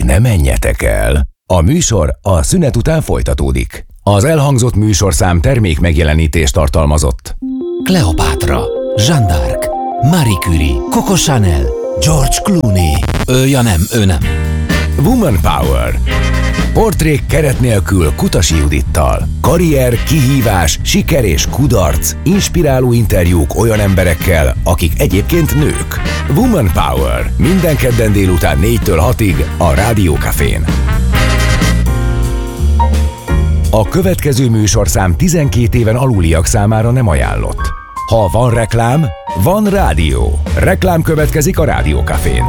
ne menjetek el. A műsor a szünet után folytatódik. Az elhangzott műsorszám termék megjelenítést tartalmazott. Kleopátra, Jeanne d'Arc, Marie Curie, Coco Chanel, George Clooney. Ő nem. Woman Power. Portrék keret nélkül Kutasi Judittal. Karrier, kihívás, siker és kudarc. Inspiráló interjúk olyan emberekkel, akik egyébként nők. Woman Power. Minden kedden délután 4-től 6-ig a Rádió Cafén. A következő műsorszám 12 éven aluliak számára nem ajánlott. Ha van reklám, van rádió. Reklám következik a Rádió Cafén.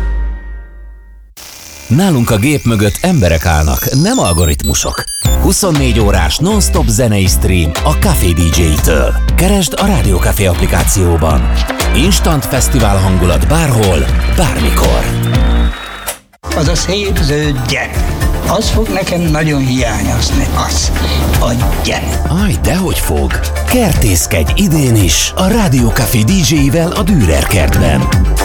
Nálunk a gép mögött emberek állnak, nem algoritmusok. 24 órás non-stop zenei stream a Café DJ-től. Keresd a Rádió Café applikációban. Instant fesztivál hangulat bárhol, bármikor. Az a szép zöld gyere. Az fog nekem nagyon hiányozni, az a gyere. Aj, dehogy fog. Kertészkedj idén is a Rádió Café DJ-vel a Dürer kertben,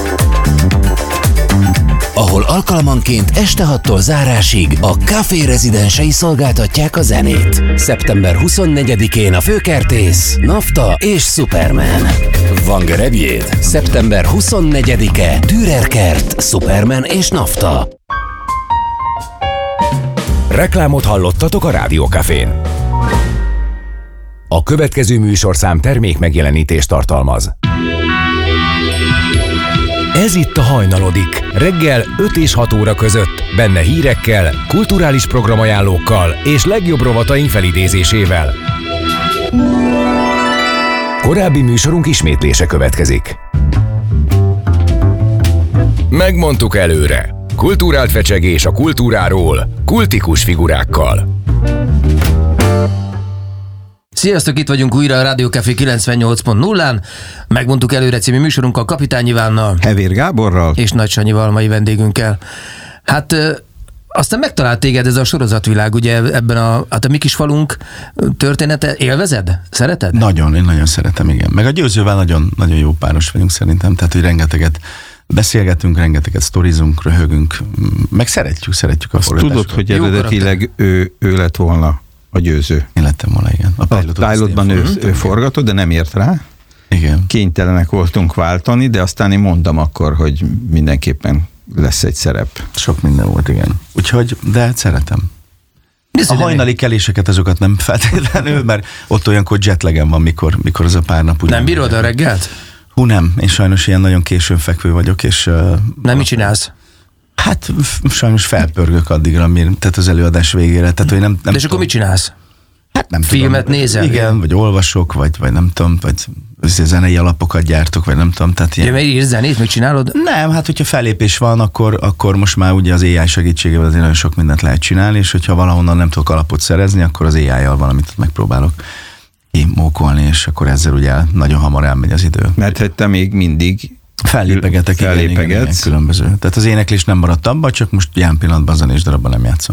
ahol alkalmanként este 6-tól zárásig a Café rezidensei szolgáltatják a zenét. Szeptember 24-én a főkertész, Nafta és Superman. Van gerebjéd? Szeptember 24-e, Dürer kert, Superman és Nafta. Reklámot hallottatok a Rádió Cafén. A következő műsorszám termék megjelenítést tartalmaz. Ez itt a Hajnalodik, reggel 5 és 6 óra között, benne hírekkel, kulturális programajánlókkal és legjobb rovataink felidézésével. Korábbi műsorunk ismétlése következik. Megmondtuk előre. Kulturált fecsegés a kultúráról, kultikus figurákkal. Sziasztok, itt vagyunk újra a Rádió Café 98.0-án. Megmondtuk előre című műsorunkkal, Kapitány Ivánnal, Hevér Gáborral és Nagy Sanyival, mai vendégünkkel. Hát aztán megtalált téged ez a sorozatvilág, ugye ebben a mi kis falunk története. Élvezed? Szereted? Nagyon, én nagyon szeretem, igen. Meg a Győzővel nagyon, nagyon jó páros vagyunk szerintem, tehát hogy rengeteget beszélgetünk, rengeteget sztorizunk, röhögünk, meg szeretjük a forgatást. Tudod, hogy eredetileg ő lett volna a Győző. Én lettem volna, igen. A pilotban ő forgatott, de nem ért rá. Igen. Kénytelenek voltunk váltani, de aztán én mondtam akkor, hogy mindenképpen lesz egy szerep. Sok minden volt, igen. Úgyhogy, de szeretem. A hajnali keléseket, azokat nem feltétlenül, mert ott olyankor jetlagem van, mikor az a pár nap. Nem bírod a reggelt? Nem. Én sajnos ilyen nagyon későn fekvő vagyok, és... Nem, mit csinálsz? Hát sajnos felpörgök addigra, tehát az előadás végére. Tehát, hogy nem de és akkor mit csinálsz? Hát nem filmet tudom. Nézel? Igen, vagy olvasok, vagy nem tudom, vagy zenei alapokat gyártok, vagy nem tudom. Tehát ilyen... Ja, mert írsz zenét, mit csinálod? Nem, hát hogyha fellépés van, akkor most már ugye az AI segítségével azért nagyon sok mindent lehet csinálni, és hogyha valahonnan nem tudok alapot szerezni, akkor az AI-jal valamit megpróbálok mókolni, és akkor ezzel ugye nagyon hamar elmegy az idő. Mert hogy te még mindig fellépegetek, igen, különböző. Tehát az éneklés nem maradt abban, csak most ilyen pillanatban zenés darabban nem játszom.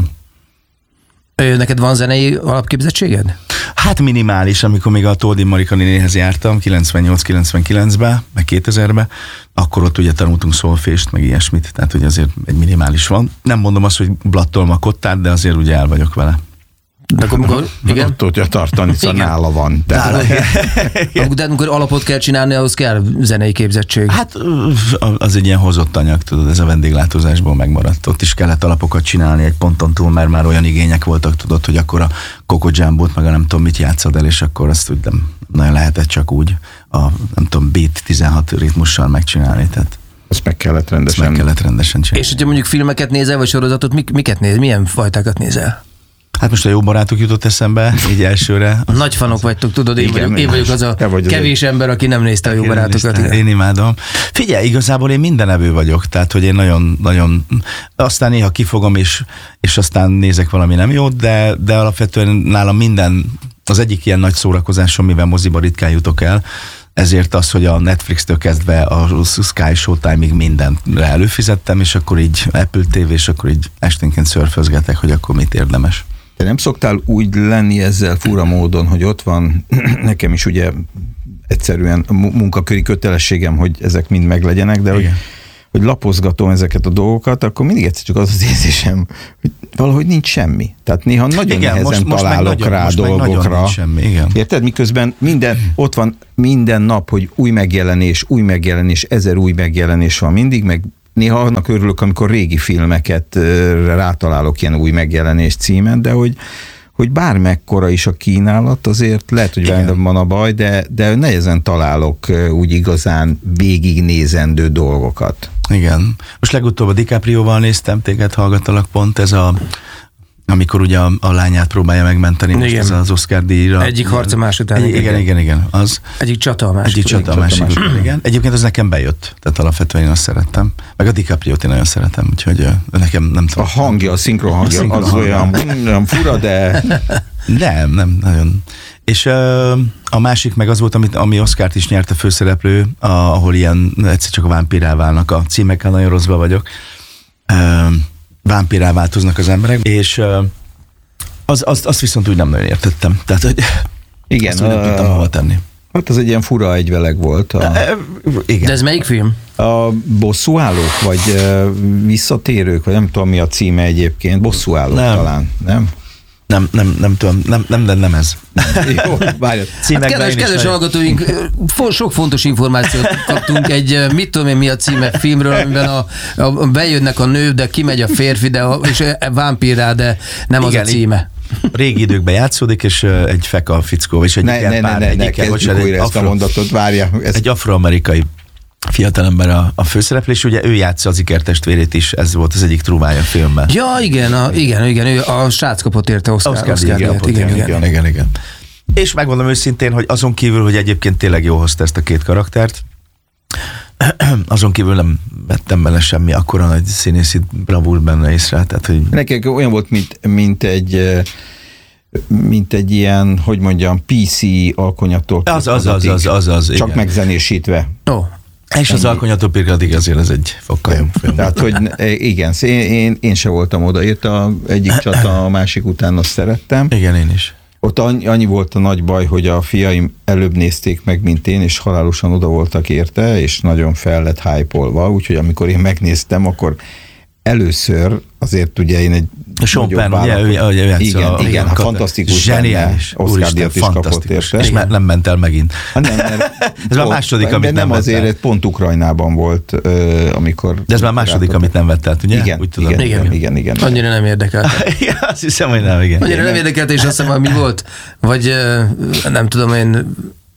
Neked van zenei alapképzettséged? Hát minimális, amikor még a Toldi Marika nénihez jártam, 98-99-ben, meg 2000-ben, akkor ott ugye tanultunk szolfést, meg ilyesmit, tehát ugye azért egy minimális van. Nem mondom azt, hogy blattolma kottár, de azért ugye el vagyok vele. De akkor, igen? Ott tudja tartani, szóval nála van. De amikor alapot kell csinálni, ahhoz kell zenei képzettség. Hát az egy ilyen hozott anyag, tudod, ez a vendéglátózásból megmaradt. Ott is kellett alapokat csinálni egy ponton túl, mert már olyan igények voltak, tudod, hogy akkor a Coco Jambót, meg a nem tudom mit játszod el, és akkor azt úgy nem nagyon lehetett csak úgy a nem tudom beat 16 ritmussal megcsinálni, tehát ezt meg kellett rendesen csinálni. És hogyha mondjuk filmeket nézel, vagy sorozatot, miket nézel? Milyen fajtákat nézel? Hát most a Jó barátok jutott eszembe, így elsőre. Nagy fanok vagytok, tudod, én vagyok az a kevés ember, aki nem nézte a Jó barátokat. Én imádom. Figyelj, igazából én mindenevő vagyok, tehát hogy én nagyon, aztán néha kifogom, és aztán nézek valami nem jót, de alapvetően nálam minden, az egyik ilyen nagy szórakozásom, mivel moziba ritkán jutok el, ezért az, hogy a Netflix-től kezdve a Sky Showtime-ig mindenre előfizettem, és akkor így Apple TV, és akkor így esténként szörfözgetek, hogy akkor mit érdemes. Te nem szoktál úgy lenni ezzel fura módon, hogy ott van, nekem is ugye egyszerűen munkaköri kötelességem, hogy ezek mind meglegyenek, de hogy lapozgatom ezeket a dolgokat, akkor mindig egyszer csak az érzésem, hogy valahogy nincs semmi. Tehát néha nagyon nehezen találok rá dolgokra. Semmi, igen. Érted? Miközben ott van minden nap, hogy új megjelenés, 1000 új megjelenés van mindig, meg néha annak örülök, amikor régi filmeket rátalálok ilyen új megjelenés címen, de hogy bármekkora is a kínálat, azért lehet, hogy velem van a baj, de nehezen találok úgy igazán végignézendő dolgokat. Igen. Most legutóbb a DiCaprioval néztem, téged hallgattalak pont, ez amikor ugye a lányát próbálja megmenteni, most ez az Oscar-díjra. Egyik harca más után. Igen, az. Egyik csata a másik. Egyik csata a másik után, igen. Egyébként az nekem bejött, tehát alapvetően én azt szerettem. Meg a DiCapriót én nagyon szeretem, úgyhogy nekem nem tudom. A hangja, a szinkron hangja, az olyan fura, de... Nem, nagyon. És a másik meg az volt, ami Oscart is nyert a főszereplő, ahol ilyen egyszer csak a vámpírrá válnak, a címekkel nagyon rosszba vagyok. Vámpírrá változnak az emberek, és azt viszont úgy nem nagyon értettem. Tehát, hogy igen, azt úgy nem tudtam hova tenni. Hát az egy ilyen fura egyveleg volt. Igen. De ez melyik film? A bosszúállók, vagy visszatérők, vagy nem tudom mi a címe egyébként. Bosszúállók talán, nem? Nem tudom, nem ez. Jó, várjad. Hát kedves hallgatóink, sok fontos információt kaptunk egy, mit tudom én mi a címe filmről, amiben bejönnek a nő, de kimegy a férfi, és vámpírrá, de nem igen, az a címe. Régi időkben játszódik, és egy feka fickó, és egy ne kezdjük újra ezt a mondatot, várja. Egy afroamerikai fiatalember a főszereplő, és ugye ő játsza az ikertestvérét is, ez volt az egyik trúvája a filmben. Ja, igen, ő a srác kapott érte Oscar-díjat. Igen. És megmondom őszintén, hogy azon kívül, hogy egyébként tényleg jó hozta ezt a két karaktert, azon kívül nem vettem bele semmi akkora nagy színészi bravúr benne észre. Tehát, hogy... Nekem olyan volt, mint egy ilyen, hogy mondjam, PC alkonyattól. Az. Csak igen. Megzenésítve. És az alkonyatopirka addig azért ez egy fokkal jobb film. Tehát, hogy igen, én se voltam oda. Érte egyik csata, a másik után azt szerettem. Igen, én is. Ott annyi volt a nagy baj, hogy a fiaim előbb nézték meg, mint én, és halálosan oda voltak érte, és nagyon fel lett hype-olva, úgyhogy amikor én megnéztem, akkor először azért ugye én egy Sean Penn, ugye, igen, fantasztikus, zseniális, Oscar-díjat is kapott érte. És nem ment el megint. Ez már második, amit nem vett azért pont Ukrajnában volt, amikor... De ez már második, amit nem vett el, ugye? Igen. Annyira nem érdekelt. Azt hiszem, hogy nem, igen. Annyira nem érdekelt, és azt hiszem, mi volt? Vagy nem tudom én...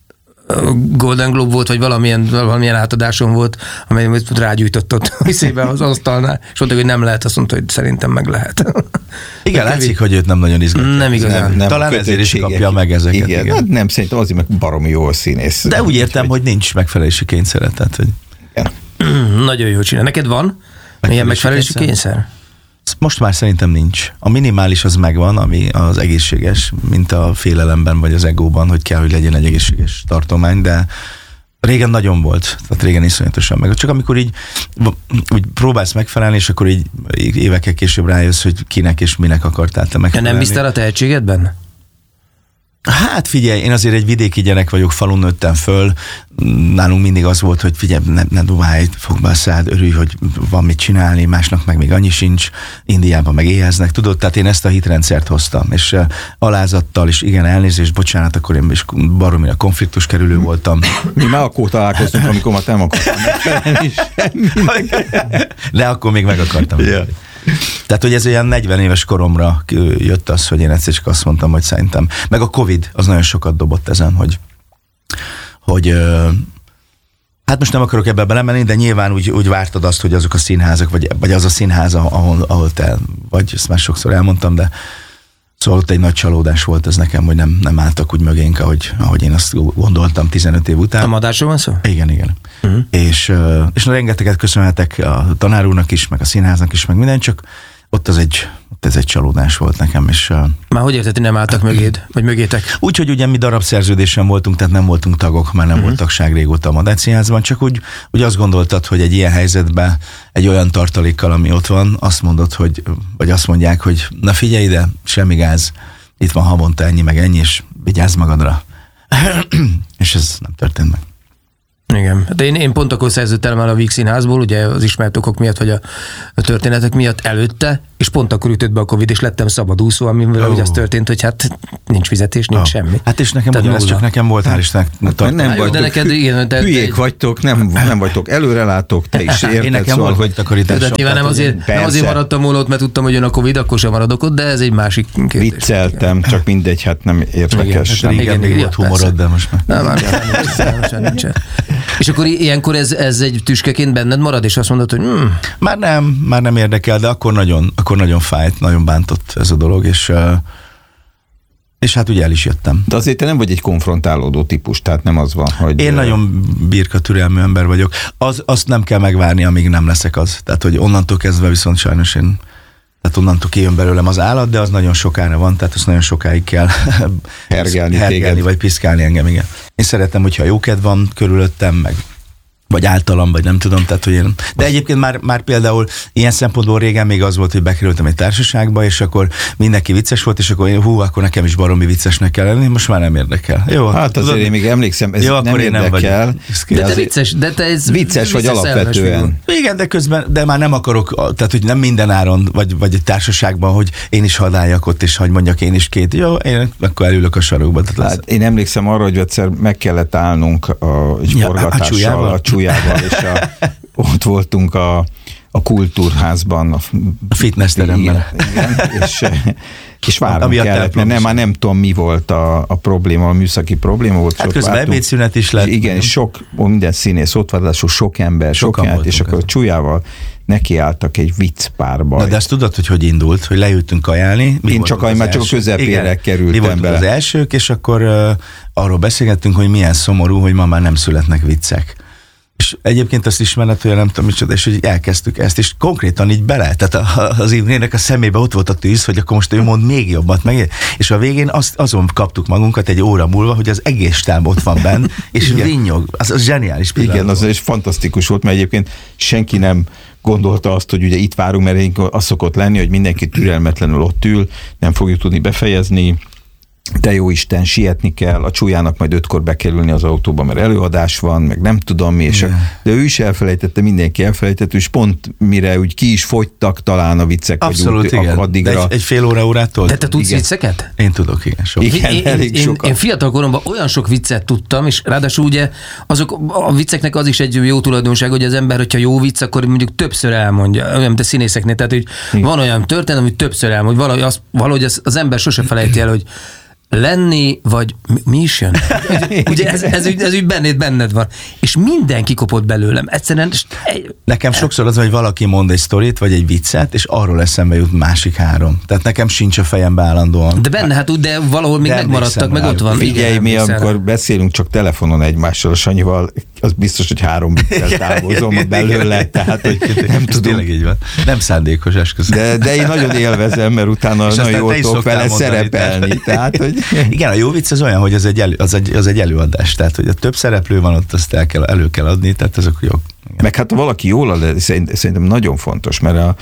Golden Globe volt, vagy valamilyen átadáson volt, amely rágyújtott ott hiszébe az asztalnál, és mondták, hogy nem lehet, azt mondta, hogy szerintem meg lehet. Igen, látszik, hogy őt nem nagyon izgatja. Nem igazán. Nem, talán ezért is kapja meg ezeket. Igen. Hát nem, szerintem azért meg baromi jó színész. De úgy értem, hogy nincs megfelelési kényszer. Tehát, hogy... Nagyon jó csinál. Neked van ilyen megfelelési kényszer? Most már szerintem nincs. A minimális az megvan, ami az egészséges, mint a félelemben vagy az egóban, hogy kell, hogy legyen egy egészséges tartomány, de régen nagyon volt, tehát régen iszonyatosan meg. Csak amikor így úgy próbálsz megfelelni, és akkor így évekkel később rájössz, hogy kinek és minek akartál te megfelelni. Nem bíztál a tehetségedben? Hát figyelj, én azért egy vidéki gyerek vagyok, falun nőttem föl, nálunk mindig az volt, hogy figyelj, ne dumálj, fogd be a szád, örülj, hogy van mit csinálni, másnak meg még annyi sincs, Indiában meg éheznek, tudod, tehát én ezt a hitrendszert hoztam, és alázattal, és igen, elnézést, bocsánat, akkor én is baromira konfliktus kerülő voltam. Mi már akkor találkoztunk, amikor már nem akartam megfelelni semmi. De akkor még meg akartam. Yeah. Tehát, hogy ez olyan 40 éves koromra jött az, hogy én egyszer csak azt mondtam, hogy szerintem. Meg a Covid, az nagyon sokat dobott ezen, hogy hát most nem akarok ebbe belemenni, de nyilván úgy vártad azt, hogy azok a színházak, vagy az a színház, ahol te vagy, ezt már sokszor elmondtam, de szóval ott egy nagy csalódás volt ez nekem, hogy nem álltak úgy mögénk, ahogy én azt gondoltam 15 év után. A Madásról van szó? Igen. Uh-huh. És rengeteget köszönhetek a tanár úrnak is, meg a színháznak is, meg minden, csak ott ez egy csalódás volt nekem. És, már hogy érted, hogy nem álltak mögéd, vagy mögétek? Úgyhogy ugye mi darabszerződésen voltunk, tehát nem voltunk tagok, mert nem volt tagság régóta a Madách Színházban, csak úgy azt gondoltad, hogy egy ilyen helyzetben egy olyan tartalékkal, ami ott van, azt mondod, vagy azt mondják, hogy na figyelj ide, semmi gáz, itt van havonta ennyi, meg ennyi, és vigyázz magadra. És ez nem történt meg. Igen. De én pont akkor szerződtem el a Víg Színházból, ugye az ismert okok miatt, vagy a történetek miatt előtte, és pont akkor ütött be a Covid, és lettem szabadúszó, amivel ugye az történt, hogy hát nincs fizetés, nincs semmi. Hát és nekem ugyanez, csak nekem volt, hál' Istennek. Nem vagytok, de neked, igen, hülyék vagytok, nem vagytok előrelátók, te is érted. Én nekem szóval, volt takarítás. De nyilván nem azért maradtam volna ott, mert tudtam, hogy jön a Covid, akkor sem maradok ott, de ez egy másik kérdés. Vicceltem, csak mindegy, hát nem érdekes. Igen, még volt humorod, de most már. Nem, nincsen. És akkor ilyenkor ez egy tüskeként benned marad, és azt mondod, hogy Már nem érdekel, de akkor nagyon fájt, nagyon bántott ez a dolog, és hát ugye el is jöttem. De azért te nem vagy egy konfrontálódó típus, tehát nem az van, hogy... Én nagyon birka türelmű ember vagyok. Azt nem kell megvárni, amíg nem leszek az. Tehát, hogy onnantól kezdve viszont sajnos tehát onnantól kijön belőlem az állat, de az nagyon sokára van, tehát azt nagyon sokáig kell hergelni vagy piszkálni engem, igen. Én szeretem, hogyha jókedv van körülöttem, vagy általam, vagy nem tudom, tehát hogy én... De egyébként már például ilyen szempontból régen még az volt, hogy bekerültem egy társaságba, és akkor mindenki vicces volt, és akkor akkor nekem is baromi viccesnek kell lenni, most már nem érdekel. Jó, hát azért én még emlékszem, ez nem érdekel. De te vicces, vicces vagy alapvetően. Igen, de közben, de már nem akarok, tehát hogy nem minden áron, vagy egy társaságban, hogy én is hadáljak ott, és hogy mondjak én is két. Jó, én akkor elülök a sarokba. Hát én emlékszem arra, hogy egyszer meg kellett állnunk egy forgatással, a csúlyával, és ott voltunk a kultúrházban. A fitness teremben. Igen, és várnunk kellett, mert már nem tudom, mi volt a probléma, a műszaki probléma volt. Hát közben ebédszünet is lett. Igen, és minden színész ott van, sok ember, és akkor a csúlyával nekiálltak egy viccpárba. Na, de azt tudod, hogy indult, hogy leültünk kajálni. Én csak a közepére kerültem bele. Mi voltunk az elsők, és akkor arról beszélgettünk, hogy milyen szomorú, hogy ma már nem születnek viccek. És egyébként azt ismered, hogy nem tudom micsoda, és hogy elkezdtük ezt, és konkrétan így bele, tehát az Imrének a szemébe ott volt a tűz, hogy akkor most ő mond még jobbat meg, és a végén azon kaptuk magunkat egy óra múlva, hogy az egész stáb ott van benn, és vinnyog. Az zseniális pillanat. Igen, az is fantasztikus volt, mert egyébként senki nem gondolta azt, hogy ugye itt várunk, mert az szokott lenni, hogy mindenki türelmetlenül ott ül, nem fogjuk tudni befejezni, de jó Isten, sietni kell, a csúlyának majd 5-kor bekerülni az autóba, mert előadás van, meg nem tudom mi, de ő is elfelejtette, mindenki elfelejtett, és pont mire úgy ki is fogytak talán a viccek. Abszolút, igen. Addigra. Egy fél órától? De te tudsz vicceket? Én tudok, igen. Sok. Igen, elég sokat. Én fiatal koromban olyan sok viccet tudtam, és ráadásul ugye azok a vicceknek az is egy jó tulajdonság, hogy az ember, hogyha jó vicc, akkor mondjuk többször elmondja, olyan, mint a színészeknél, tehát hogy van olyan történet, amit többször elmond, valahogy az ember sose felejti el, hogy lenni, vagy mi is jön? Ugye ez úgy benned van. És mindenki kopott belőlem. Egyszerűen... Nekem sokszor az, hogy valaki mond egy sztorit, vagy egy viccet, és arról eszembe jut másik 3. Tehát nekem sincs a fejembe állandóan. De benne, hát úgy, de valahol még megmaradtak, meg ott van. Figyelj, mi amikor beszélünk csak telefonon egymással, a Sanyival, az biztos, hogy 3 viccel távozom belőle, tehát hogy nem tudom. Így van. Nem szándékos esküszöm. De én nagyon élvezem, mert utána nagyon jól tudok vele szerepelni. Tehát, hogy... Igen, a jó vicc az olyan, hogy az egy előadás, tehát hogy a több szereplő van ott, azt elő kell adni, tehát azok jók. Meg hát ha valaki jól ad, szerintem nagyon fontos, mert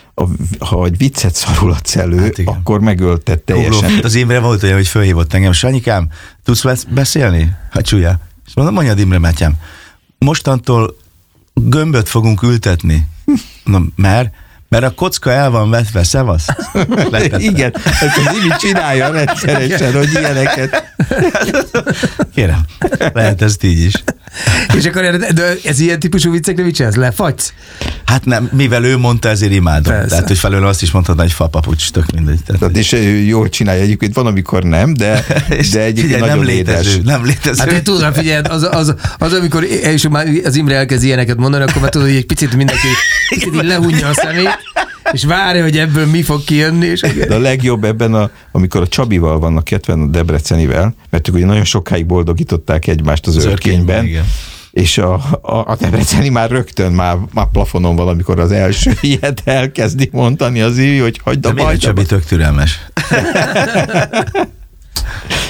ha egy viccet szarulatsz elő, hát akkor megölted teljesen. Az Imre volt olyan, hogy fölhívott engem, Sanyikám, tudsz beszélni? Hát csúlya. És mondom, mondjad Imre, Mátyám, mostantól gömböt fogunk ültetni. Mondom, mert a kocka el van vetve, szevasz? Igen, ezt az Imi csinálja rendszeresen, hogy ilyeneket. Kérem, lehet ezt így is. És akkor ez ilyen típusú viccekre mit csinálsz? Lefagysz? Hát nem, mivel ő mondta, ezért imádom. Persze. Tehát, hogy felőle azt is mondhatna, hogy fapapucs, tök mindegy. Tehát, és jól csinálja egyébként, van, amikor nem, de egyébként figyelj, nagyon édes. Nem létező. Hát én tudom, figyelj, az amikor és már az Imre elkezd ilyeneket mondani, akkor már tudod, hogy egy picit mindenki így lehunja a szemét, és várja, hogy ebből mi fog kijönni. És... De a legjobb ebben, amikor a Csabival vannak ketven, a Debrecenivel, mert ők ugye nagyon sokáig boldogították egymást az Örkényben, és a Debreceni már rögtön már plafonon van, amikor az első ilyet elkezdi mondani az Ivi, hogy hagyd a bajt. Csabi tök türelmes.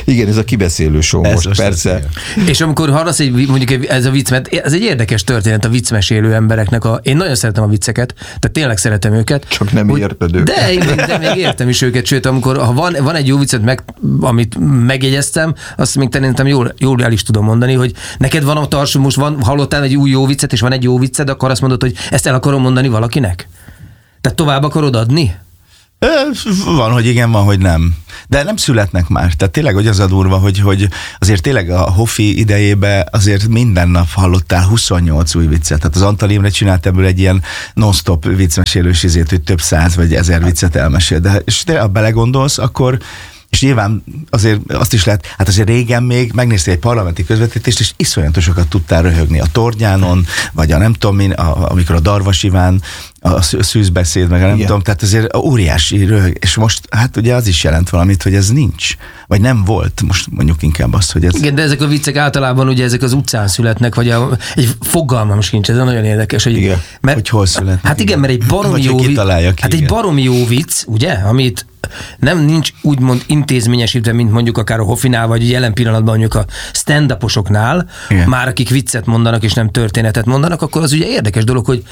Igen, ez a kibeszélő show Ez most, most persze. És amikor hallasz mondjuk ez a vicc, mert ez egy érdekes történet a viccmesélő embereknek. Én nagyon szeretem a vicceket, tehát tényleg szeretem őket. Csak nem érted őket. De még értem is őket, sőt, amikor ha van egy jó viccet, amit megjegyeztem, azt még szerintem jól el is tudom mondani, hogy neked van a tarsó, most hallottál egy új jó viccet, és van egy jó vicced, akkor azt mondod, hogy ezt el akarom mondani valakinek? Tehát tovább akarod adni? Van, hogy igen, van, hogy nem. De nem születnek már. Tehát tényleg, hogy az a durva, hogy azért tényleg a Hofi idejében azért minden nap hallottál 28 új viccet. Tehát az Antal Imre csinált ebből egy ilyen non-stop viccmesélős izét, hogy több 100 vagy 1000 viccet elmesél. De és te, ha belegondolsz, akkor és nyilván azért azt is lehet, hát azért régen még megnéztél egy parlamenti közvetítést, és iszonyatosokat tudtál röhögni a tornyánon, vagy a nem tudom én, amikor a Darvas Iván, a szűzbeszéd, meg a nem tudom, tehát azért óriási röhög, és most hát ugye az is jelent valamit, hogy ez nincs, vagy nem volt, most mondjuk inkább azt, hogy ez... Igen, de ezek a viccek általában ugye ezek az utcán születnek, vagy egy fogalmam sincs, ez nagyon érdekes, hogy... Igen. Mert, hogy hol születnek. Hát igen, mert egy baromi jó vicc, hát egy baromi jó vicc, ugye, amit nincs úgymond intézményesítve, mint mondjuk akár a Hofinál, vagy jelen pillanatban mondjuk a stand-uposoknál, már akik viccet mondanak, és nem történetet mondanak, akkor az ugye érdekes dolog, hogy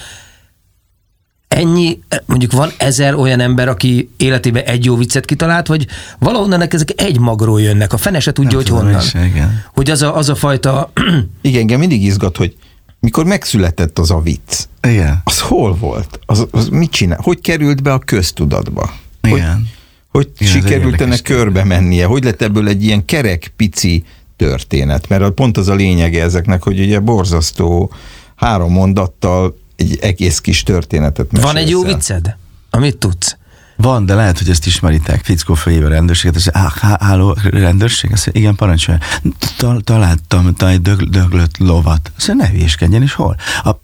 ennyi, mondjuk van 1000 olyan ember, aki életében egy jó viccet kitalált, vagy valahonnan ezek egy magról jönnek, a fene se tudja, hogy honnan. Hogy az a fajta... Igen, engem mindig izgat, hogy mikor megszületett az a vicc, igen. Az hol volt? Az mit csinál? Hogy került be a köztudatba? Igen. Hogy sikerült ennek körbe mennie? Hogy lett ebből egy ilyen kerek, pici történet? Mert pont az a lényege ezeknek, hogy ugye borzasztó 3 mondattal egy egész kis történetet mesélsz. Van egy jó vicced? Amit tudsz? Van, de lehet, hogy ezt ismeritek. Fickó fölhív a rendőrséget, és háló, rendőrség? Azt mondja, igen, parancsolja. Találtam egy döglött lovat. Azt mondja, ne hülyéskedjen, és hol?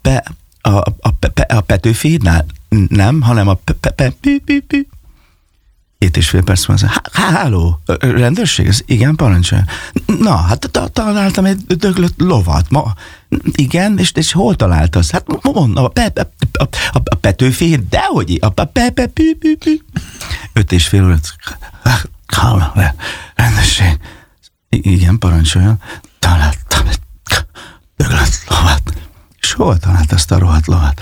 A Petőfidnál? Nem, hanem a 2,5 perc van. Háló, rendőrség? Igen, parancsolja. Na, hát találtam egy döglött lovat. Igen, és hol találtasz? Hát mondom, a Petőfi, dehogy, a 5,5 óra. Háló, rendőrség. Igen, parancsolja. Találtam egy döglött lovat. És hol találtad ezt a rohadt lovat?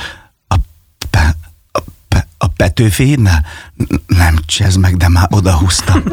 A Petőfidnál? Nem csezd meg, de már odahúztam.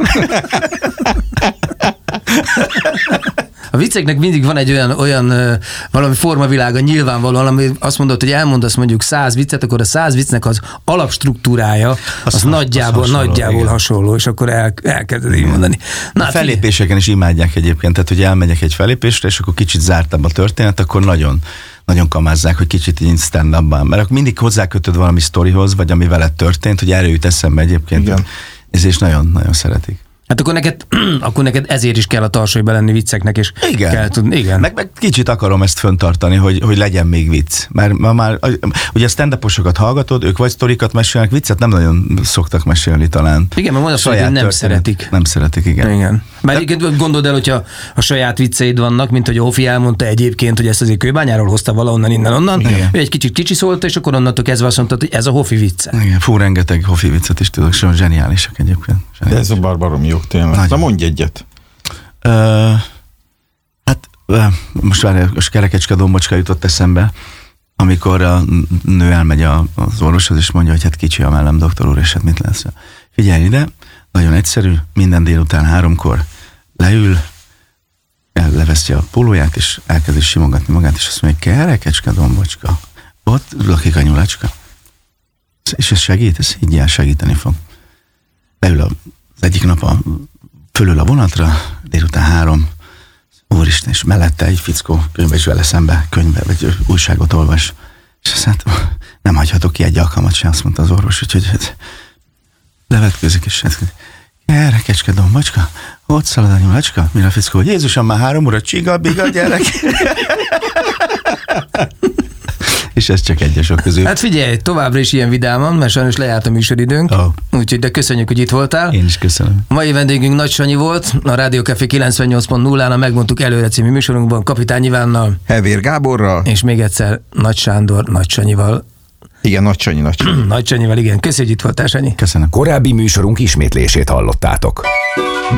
A vicceknek mindig van egy olyan valami formavilága nyilvánvalóan, ami azt mondod, hogy elmondasz mondjuk 100 viccet, akkor a 100 viccnek az alapstruktúrája az nagyjából hasonló, és akkor elkezded így mondani. Na, a fellépéseken is imádják egyébként, tehát hogy elmegyek egy fellépésre, és akkor kicsit zártabb a történet, akkor nagyon kamázzák, hogy kicsit így stand-upban. Mert akkor mindig hozzákötöd valami sztorihoz, vagy ami veled történt, hogy erről jut eszembe egyébként. Igen. Ez is nagyon szeretik. Hát akkor neked ezért is kell a tarsolyba lenni vicceknek, és igen. Kell tudni. Igen. Meg kicsit akarom ezt föntartani, hogy legyen még vicc. Mert már ugye a stand-uposokat hallgatod, ők vagy sztorikat mesélnek, viccet nem nagyon szoktak mesélni talán. Igen, mert mondod, hogy nem szeretik. Nem szeretik, igen. Mert gondold el, hogyha a saját vicceid vannak, mint hogy Hofi elmondta egyébként, hogy ezt azért Kőbányáról hozta valahonnan, innen-onnan, ő egy kicsit kicsi szólta, és akkor onnantól kezdve azt mondtad, hogy ez a Hofi vicce. Igen, rengeteg Hofi viccet is tudok, sem zseniálisak egyébként. De ez a baromi jó tényleg. Na mondj egyet. Most várj, a Kerekecske Dombocska jutott eszembe, amikor a nő elmegy az orvoshoz, és mondja, hogy hát kicsi a mellem, doktor úr, és hát mit lesz. Figyelj ide, nagyon egyszerű, minden délután 3-kor leül, leveszi a pólóját, és elkezdi simogatni magát, és azt mondja, Kerekecske Dombocska, ott lakik a nyulacska. És ez segít? Ez higgyel, segíteni fog. Leül az egyik nap fölül a vonatra, délután 3, úristen, és mellette egy fickó könyvbe is vele szembe, vagy újságot olvas. És azt hát nem hagyhatok ki egy alkalmat sem, azt mondta az orvos, úgyhogy levetközik, és Kerekecske Dombocska, ott szalad a nyulacska, mire a fickó, hogy Jézusom, már 3 óra csiga-biga, gyerek. És ez csak egyesok közül. Hát figyelj, továbbra is ilyen vidáman, mert sajnos lejárt a műsoridőnk, úgyhogy de köszönjük, hogy itt voltál. Én is köszönöm. A mai vendégünk Nagy Sanyi volt, a Rádió Café 98.0-án a Megmondtuk előre című műsorunkban Kapitány Ivánnal, Hevér Gáborral, és még egyszer Nagy Sándor, Nagy Sanyival. Igen, Nagy Sanyi. Nagy Sanyival, igen. Köszönjük, hogy itt voltál, Sanyi. Köszönöm. Korábbi műsorunk ismétlését hallottátok.